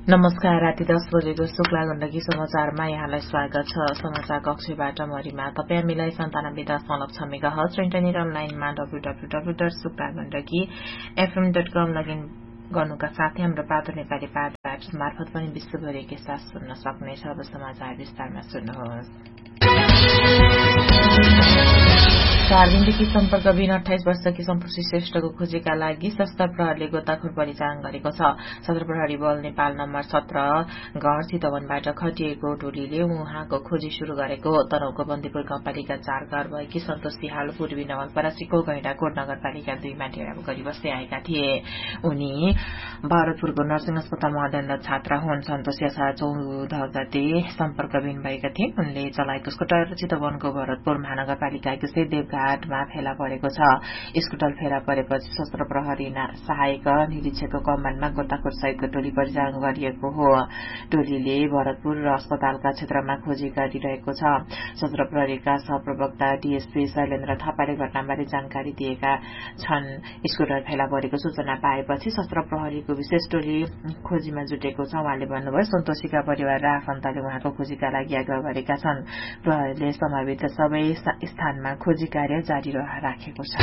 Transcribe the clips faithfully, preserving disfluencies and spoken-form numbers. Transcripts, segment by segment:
नमस्कार। राति दस बजेको शुक्ला गण्डकी समाचारमा यहाँलाई स्वागत छ। समाचार कक्षबाट मरिमा तपाईँ हामीलाई सन्तानब्बे दशमलव छ मेगा हर्ज र इन्टरनेट अनलाइनमा W W W dot Shukla Gandaki FM dot com login गर्नुका साथै हाम्रो पातो नेपाली पाठ एप्स मार्फत पनि विश्वभरि के साथ सुन्न सक्नेछ। अब समाचार विस्तारमा सुन्नुहोस्। चार दिनदेखि सम्पर्कविहीन अठाइस वर्षकी सम्पूर्ण श्रेष्ठको खोजीका लागि सशस्त्र प्रहरीले गोताखोर परिचालन गरेको छ। सशस्त्र प्रहरी बल नेपाल नम्बर सत्र गढ़ चितवनबाट खटिएको टोलीले उहाँको खोजी शुरू गरेको हो। तनहुको बन्दीपुर गाउँपालिका चार घर भएकी सन्तोष सिहाल पूर्वी नवलपरासीको गैंडाकोट नगरपालिका दुईमा डेरा गरी बस्दै आएका थिए। उनी भरतपुरको नर्सिङ अस्पतालमा अध्ययनरत छात्रा हुन्। सन्तोष असार चौध गते सम्पर्कविहीन भएका थिए। उनले चलाएको स्कुटर चितवनको भरतपुर महानगरपालिका एकसय देवघाटमा फेला परेको छ। स्कुटर फेला परेपछि सशस्त्र प्रहरी सहायक निरीक्षकको कमानमा गोताखोर सहितको टोली परिचालन गरिएको हो। टोलीले भरतपुर र अस्पतालका क्षेत्रमा खोजी गरिरहेको छ। सशस्त्र प्रहरीका सहप्रवक्ता डीएसपी शैलेन्द्र थापाले घटनाबारे जानकारी दिएका छन्। स्कुटर फेला परेको सूचना पाएपछि सशस्त्र प्रहरीको विशेष टोली खोजीमा जुटेको छ। उहाँले भन्नुभयो, सन्तोषीका परिवार र आफन्तले उहाँको खोजीका लागि आग्रह गरेका छन्। प्रहरीले सम्भावित सबै स्थानमा खोजी कार्य जारी राखेको छ।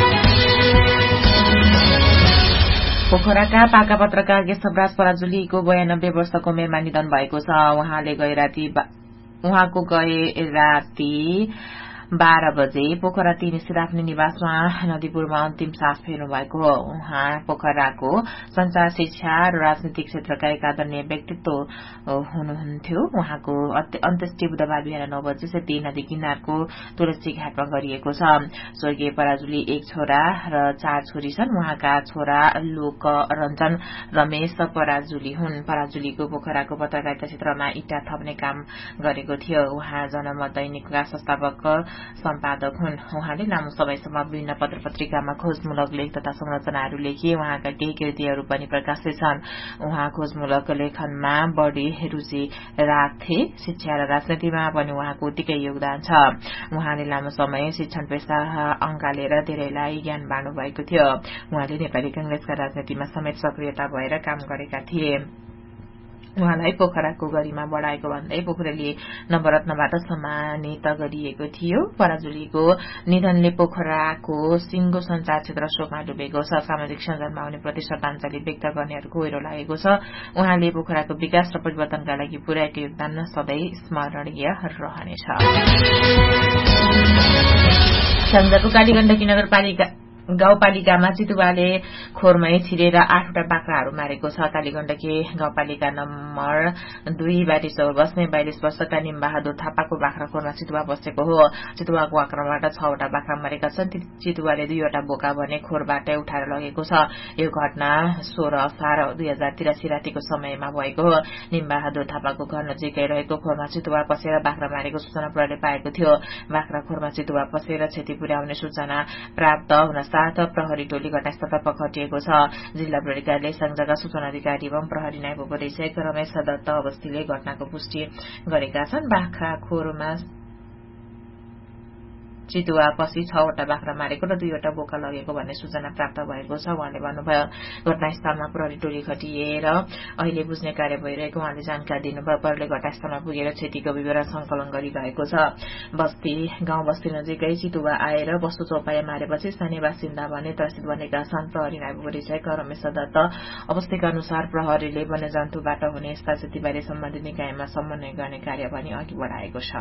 पोखराका पाका पत्रकार केशवराज पराजुलीको बयानब्बे वर्षको उमेरमा निधन भएको छ। उहाँले गए राति उहाँको गए राति बाह्र बजे पोखरा तीन स्थित आफ्नो निवासमा नदीपुरमा अन्तिम सास फेर्नु भएको हो। उहाँ पोखराको संचार, शिक्षा र राजनीतिक क्षेत्रका एक आदरणीय व्यक्तित्व हुनुहुन्थ्यो। उहाँको अन्त्येष्टि बुधबार बिहान नौ बजे सेती नदी किनारको तुलसी घाटमा गरिएको छ। स्वर्गीय पराजुली एक छोरा र चार छोरी छन्। उहाँका छोरा लोक रञ्जन रमेश पराजुली हुन्। पराजुलीको पोखराको पत्रकारिता क्षेत्रमा इँटा थप्ने काम गरेको थियो। उहाँ जनमत दैनिकका संस्थापक सम्पादक हुन्। उहाँले लामो समयसम्म विभिन्न पत्र पत्रिकामा खोजमूलक लेख तथा संरचनाहरू लेखिए। उहाँका केही कृतिहरू पनि प्रकाशित छन्। उहाँ खोजमूलक लेखनमा बढ़ी रुचि राख्थे। शिक्षा र राजनीतिमा पनि उहाँको उत्तिकै योगदान छ। उहाँले लामो समय शिक्षण पेशा अँगालेर धेरैलाई ज्ञान बाँड्नु भएको थियो। उहाँले नेपाली कांग्रेसका राजनीतिमा समेत सक्रियता भएर काम गरेका थिए। उहाँलाई पोखराको गरिमा बढ़ाएको भन्दै पोखरेली नवरत्नबाट सम्मानित गरिएको थियो। पराजुलीको निधनले पोखराको सिंगो संचार क्षेत्र शोकमा डुबेको छ। सामाजिक सञ्जालमा उनीप्रति श्रद्धाञ्जली व्यक्त गर्नेहरूको ओइरो लागेको छ। उहाँले पोखराको विकास र परिवर्तनका लागि पुर्याएको योगदान सधैँ स्मरणीय रहनेछ। सञ्जाको कालीगण्डकी नगरपालिका गाउँपालिकामा चितुवाले खोरमै छिरेर आठवटा बाख्राहरू मारेको छ। कालीगण्डकी गाउँपालिका नम्बर दुई बारी चौर बस्ने बाइस वर्षका निमबहादुर थापाको बाख्रा खोरमा चितुवा बसेको हो। चितुवाको आक्रमणबाट छवटा बाख्रा मरेका छन्। चितुवाले दुईवटा बोका भने खोरबाटै उठाएर लगेको छ। यो घटना सोह्र असार दुई हजार तिरासी रातिको समयमा भएको हो। निमबहादुर थापाको घर नजिकै रहेको खोरमा चितुवा पसेर बाख्रा मारेको सूचना प्रहरीले पाएको थियो। बाख्रा खोरमा चितुवा पसेर क्षति पुर्याउने सूचना प्राप्त हुन साथ प्रहरी टोली घटनास्थलतर्फ खटिएको छ। जिल्ला प्रहरी कार्यालय संघका सूचना अधिकारी एवं प्रहरी नायब उपदेशक रमेश दत्त अवस्थीले घटनाको पुष्टि गरेका छन्। बाख्रा खोरमा चितुवा पछि छवटा बाख्रा मारेको र दुईवटा बोका लगेको भन्ने सूचना प्राप्त भएको छ। उहाँले भन्नुभयो, घटनास्थलमा प्रहरी टोली खटिएर अहिले बुझ्ने कार्य भइरहेको उहाँले जानकारी दिनुभयो। प्रहरीले घटनास्थलमा पुगेर क्षतिको विवरण संकलन गरिरहेको छ। बस्ती गाउँ बस्ती नजिकै चितुवा आएर वस्तु चौपाया मारेपछि स्थानीय बासिन्दा भने त्रसित बनेका छन्। प्रहरी नायब उपरीक्षक रमेश दत्त अवस्थीका अनुसार प्रहरीले वन्यजन्तुबाट हुने यस्ता क्षतिबारे सम्बन्धित निकायमा समन्वय गर्ने कार्य पनि अघि बढ़ाएको छ।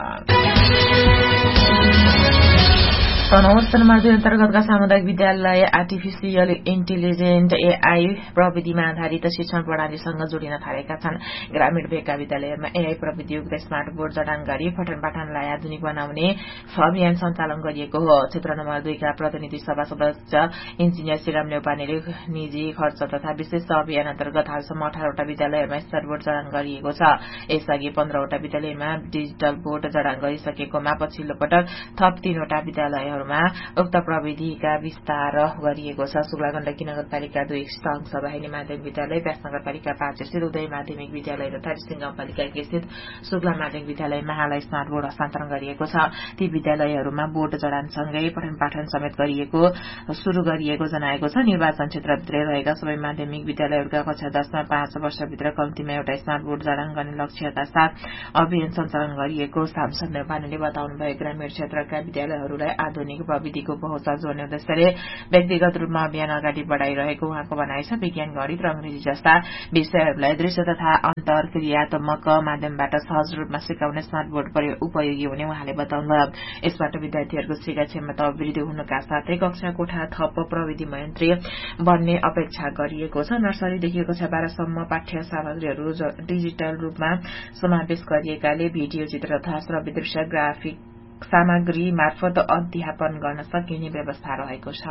तनहुँ नम्बर दुई अन्तर्गतका सामुदायिक विद्यालय आर्टिफिसियल इन्टेलिजेन्ट एआई प्रविधिमा आधारित शिक्षण प्रणालीसँग जोडिन थालेका छन्। ग्रामीण भेगका विद्यालयहरूमा एआई प्रविधियुक्त स्मार्ट बोर्ड जडान गरी पठन पाठनलाई आधुनिक बनाउने अभियान सञ्चालन गरिएको हो। क्षेत्र नम्बर दुईका प्रतिनिधि सभा सदस्य इन्जिनियर श्रीराम नेपालीले निजी खर्च तथा विशेष अभियान अन्तर्गत हालसम्म अठारवटा विद्यालयहरूमा स्मार्ट बोर्ड जडान गरिएको छ। यसअघि पन्ध्रवटा विद्यालयमा डिजिटल बोर्ड जडान गरिसकेकोमा पछिल्लो पटक थप तीनवटा विद्यालय विद्यालयहरूमा उक्त प्रविधिका विस्तार गरिएको छ। सुक्ला गण्डकी नगरपालिका दुई स्थित सभाहिनी माध्यमिक विद्यालय, व्यास नगरपालिका पाँच स्थित उदय माध्यमिक विद्यालय तथा रिसिङ गाउँपालिका एक स्थित सुक्ला माध्यमिक विद्यालयमा हाल स्मार्ट बोर्ड हस्तान्तरण गरिएको छ। ती विद्यालयहरूमा बोर्ड जडानसँगै पठन पाठन समेत गरिएको शुरू गरिएको जनाएको छ। निर्वाचन क्षेत्रभित्रै रहेका सबै माध्यमिक विद्यालयहरूका कक्षा दशमा पाँच वर्षभित्र कम्तीमा एउटा स्मार्ट बोर्ड जडान गर्ने लक्ष्यका साथ अभियान सञ्चालन गरिएको सांसद नेपालले बताउनुभयो। ग्रामीण क्षेत्रका विद्यालयहरूलाई आधुनिक प्रविधिको पहुँच जोड्ने उद्देश्यले व्यक्तिगत रूपमा अभियान अगाडि बढ़ाइरहेको उहाँको भनाइ छ। विज्ञान, गणित र अंग्रेजी जस्ता विषयहरूलाई दृश्य तथा अन्तर्क्रियात्मक माध्यमबाट सहज रूपमा सिकाउने स्मार्ट बोर्ड उपयोगी हुने उहाँले बताउनुभयो। यसबाट विद्यार्थीहरूको सिका क्षमता वृद्धि हुनुका साथै कक्षा कोठा थप प्रविधिमयन्त्री बन्ने अपेक्षा गरिएको छ। नर्सरीदेखि कक्षा बाह्रसम्म पाठ्य सामग्रीहरू डिजिटल रूपमा समावेश गरिएकाले भिडियो, चित्र तथा श्रव्य दृश्य ग्राफिक सामग्री मार्फत अध्यापन गर्न सकिने व्यवस्था रहेको छ।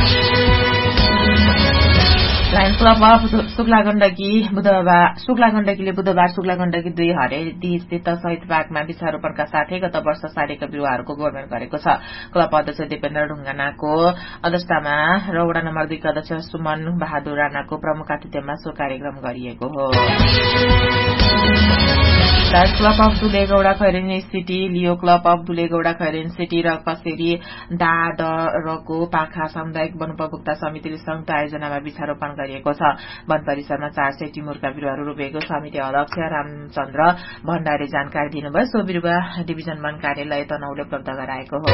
Lions club of Shukla Gandaki बुधबार सुक्ला गण्डकीले बुधबार सुक्ला गण्डकी दुई हरेदी स्थित शहीद पार्कमा वृक्षारोपणका साथै गत वर्ष सारेका बिरुवाहरूको गोडमेल गरेको छ। क्लब अध्यक्ष दिपेन्द्र ढुङ्गानाको अध्यक्षतामा र वडा नम्बर दुईका अध्यक्ष सुमन बहादुर राणाको प्रमुख आतिथ्यमा सो कार्यक्रम गरिएको हो। Lions club of दुलेगौडा खैरेन city, Leo club of दुलेगौडा खैरेन city र कसेरी दादरको पाखा सामुदायिक वन उपभोक्ता समितिले संयुक्त आयोजनामा वृक्षारोपण गरिएको छ। वन परिसरमा चार सय टिमुरका बिरुवाहरू रोपिएको समिति अध्यक्ष रामचन्द्र भण्डारी जानकारी दिनुभयो। सो बिरुवा डिभिजन वन कार्यालय तनहुले उपलब्ध गराएको हो।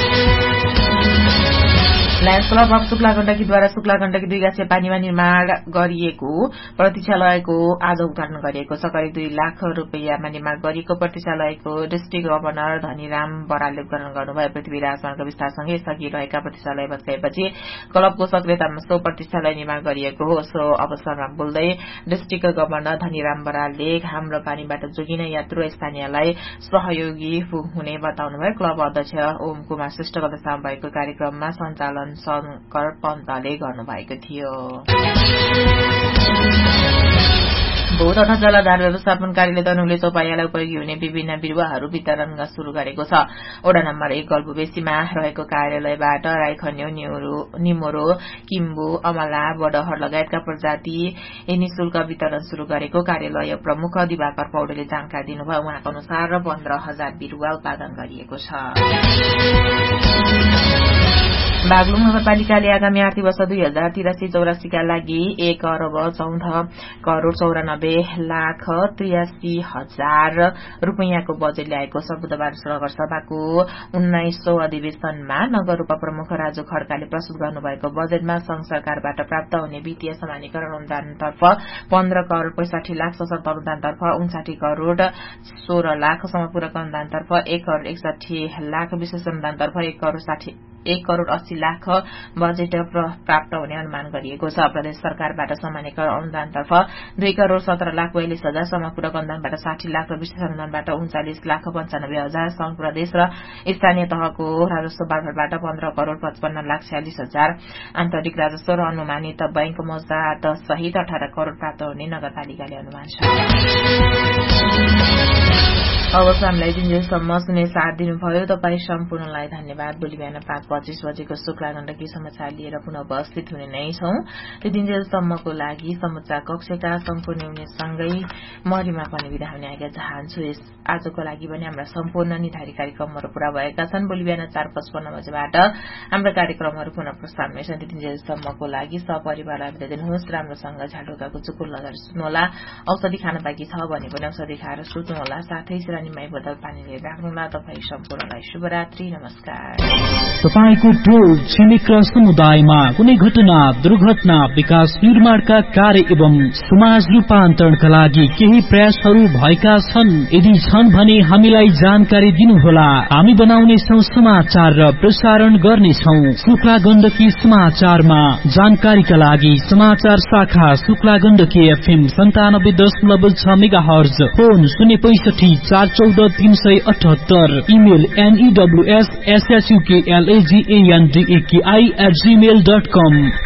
Lions club of Shukla गण्डकीद्वारा Shukla Gandaki दुई गाछे पानीमा निर्माण गरिएको प्रतीक्षालयको आज उद्घाटन गरिएको छ। करिब दुई लाख रूपियाँमा निर्माण गरिएको प्रतीक्षालयको डिस्ट्रिक्ट गभर्नर धनीराम बरालले उद्घाटन गर्नुभयो। पृथ्वी आसमानको विस्तारसँगै सकिरहेका प्रतीक्षालय भत्काएपछि क्लबको सक्रियतामा सो प्रतीक्षालय निर्माण गरिएको हो। सो अवसरमा बोल्दै डिस्ट्रिक्ट गभर्नर धनीराम बरालले घाम र पानीबाट जोगिन यात्रु स्थानीयलाई सहयोगी हुने बताउनुभयो। क्लब अध्यक्ष ओम कुमार श्रेष्ठको अध्यक्षतामा भएको कार्यक्रममा सञ्चालन शंकर पन्तले गर्नुभएको थियो। भू तथा जलाधार व्यवस्थापन कार्यालय तनहुले चौपायालाई उपयोगी हुने विभिन्न बिरुवाहरू वितरण शुरू गरेको छ। वडा नम्बर एक गल्बुबेसीमा रहेको कार्यालयबाट राईखन्यु, निमोरो, किम्बु, अमला, बडहर लगायतका प्रजाति निशुल्क वितरण शुरू गरेको कार्यालय प्रमुख दिवाकर पौडेलले जानकारी दिनुभयो। उहाँको अनुसार पन्ध्र हजार बिरुवा उत्पादन गरिएको छ। बागलुङ नगरपालिकाले आगामी आर्थिक वर्ष दुई हजार तिरासी चौरासीका लागि एक अरब चौध करोड़ चौरानब्बे लाख त्रियासी हजार रूपियाँको बजेट ल्याएको छ। बुधबार नगरसभाको उन्नाइसौं अधिवेशनमा नगर उपप्रमुख राजु खड्काले प्रस्तुत गर्नुभएको बजेटमा संघ सरकारबाट प्राप्त हुने वित्तीय समानीकरण अनुदानतर्फ पन्ध्र करोड़ पैंसाठी लाख, सशक्त अनुदानतर्फ उन्साठी करोड़ सोह्र लाख, समपूरक अनुदानतर्फ एक करोड़ एकसठी लाख, विशेष अनुदानतर्फ एक करोड़ साठी एक करोड़ अस्सी लाख बजेट प्राप्त हुने अनुमान गरिएको छ। प्रदेश सरकारबाट समानीकरण अनुदानतर्फ दुई करोड़ सत्र लाख बयालिस हजार, समपूरक अनुदानबाट साठी लाख र विशेष अनुदानबाट उन्चालिस लाख पञ्चानब्बे हजार, संघ प्रदेश र स्थानीय तहको राजस्व बागबाट पन्ध्र करोड़ पचपन्न लाख छयालिस हजार, आन्तरिक राजस्व र अनुमानित बैंक मौजात सहित अठार करोड़ प्राप्त हुने नगरपालिकाले अनुमान छ। अवश्य हामीलाई दिनजेलसम्म सुने साथ दिनुभयो। तपाईँ सम्पूर्णलाई धन्यवाद। भोलि बिहान पाँच पच्चीस बजेको शुक्ला गण्डकी समाचार लिएर पुनः उपस्थित हुने नै छौं। त्यो दिनजेलसम्मको लागि समाचार कक्षका सम्पूर्ण हुनेसँगै मरिमा पनि विदा हुने आज्ञा चाहन्छु। यस आजको लागि पनि हाम्रा सम्पूर्ण निर्धारित कार्यक्रमहरू पूरा भएका छन्। भोलि बिहान चार पचपन्न बजेबाट हाम्रा कार्यक्रमहरू पुनः प्रसारण हुनेछन्। त्यो दिनजेलसम्मको लागि सपरिवारलाई बिदा दिनुहोस्। राम्रोसँग झाडुकाको चुकुर लगाएर सुत्नुहोला। औषधि खान बाँकी छ भने पनि औषधि खाएर सुत्नुहोला। साथै निमाई बोतल पानीले राख्नुहोला। तपाईँ सम्पूर्णलाई शुभरात्रि, नमस्कार। तपाईँको टोल छिमेक र समुदायमा कुनै घटना, दुर्घटना, विकास निर्माणका कार्य एवं समाज रूपान्तरणका लागि केही प्रयासहरू भएका छन्? यदि छन् भने हामीलाई जानकारी दिनुहोला। हामी बनाउनेछौं समाचार र प्रसारण गर्नेछौं। शुक्ला गण्डकी समाचारमा जानकारीका लागि समाचार शाखा शुक्ला गण्डकी एफएम सन्तानब्बे दशमलव छ मेगा हर्ज, फोन शून्य पैंसठी चार चौध तीन सय अठहत्तर, email एनईडब्ल्यूएस एसएसयूकेएलएजीएनडीएकेआई at Gmail dot com.